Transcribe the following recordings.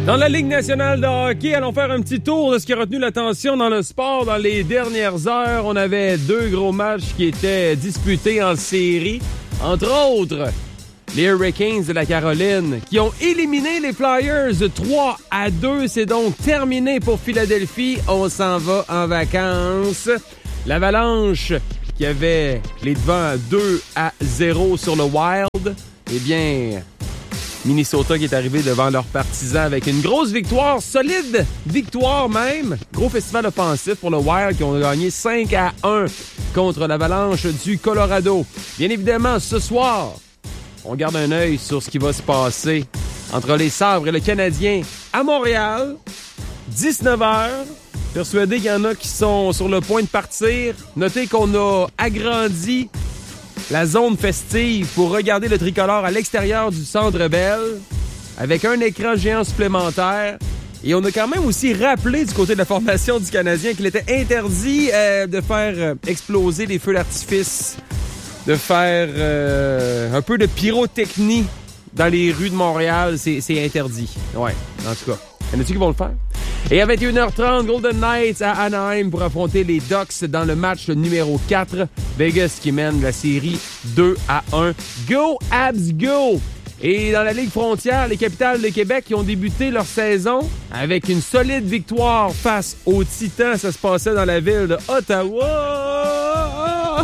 Dans la Ligue nationale de hockey, allons faire un petit tour de ce qui a retenu l'attention dans le sport dans les dernières heures. On avait 2 gros matchs qui étaient disputés en série. Entre autres, les Hurricanes de la Caroline qui ont éliminé les Flyers 3-2. C'est donc terminé pour Philadelphie. On s'en va en vacances. L'Avalanche qui avait les devants 2-0 sur le Wild. Eh bien, Minnesota qui est arrivé devant leurs partisans avec une grosse victoire, solide victoire même. Gros festival offensif pour le Wild qui ont gagné 5-1 contre l'Avalanche du Colorado. Bien évidemment, ce soir, on garde un œil sur ce qui va se passer entre les Sabres et le Canadien à Montréal. 19h. Persuadé qu'il y en a qui sont sur le point de partir. Notez qu'on a agrandi la zone festive pour regarder le tricolore à l'extérieur du Centre Bell avec un écran géant supplémentaire. Et on a quand même aussi rappelé du côté de la formation du Canadien qu'il était interdit de faire exploser les feux d'artifice, de faire un peu de pyrotechnie dans les rues de Montréal. C'est interdit. Ouais, en tout cas. Y en a-tu qui vont le faire? Et à 21h30, Golden Knights à Anaheim pour affronter les Ducks dans le match numéro 4. Vegas qui mène la série 2-1. Go Habs, go! Et dans la Ligue frontière, les Capitals de Québec qui ont débuté leur saison avec une solide victoire face aux Titans. Ça se passait dans la ville de Ottawa.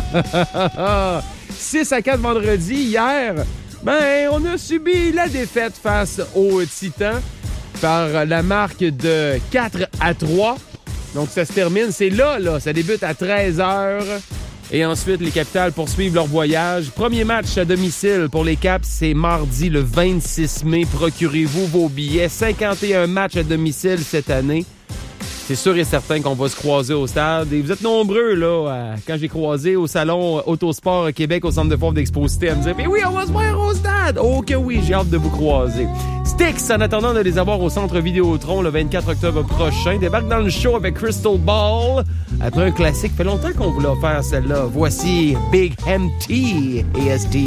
6-4 vendredi. Hier, on a subi la défaite face aux Titans par la marque de 4-3. Donc, ça se termine. C'est là, ça débute à 13h. Et ensuite, les Capitals poursuivent leur voyage. Premier match à domicile pour les Caps, c'est mardi le 26 mai. Procurez-vous vos billets. 51 matchs à domicile cette année. C'est sûr et certain qu'on va se croiser au stade. Et vous êtes nombreux, là, quand j'ai croisé au salon Autosport Québec, au centre de foire d'Exposité, à me dire « Mais oui, on va se voir au stade! » Oh que oui, j'ai hâte de vous croiser. Styx, en attendant de les avoir au Centre Vidéotron le 24 octobre prochain, débarque dans le show avec Crystal Ball. Après un classique, fait longtemps qu'on voulait faire celle-là. Voici Big MT et ST.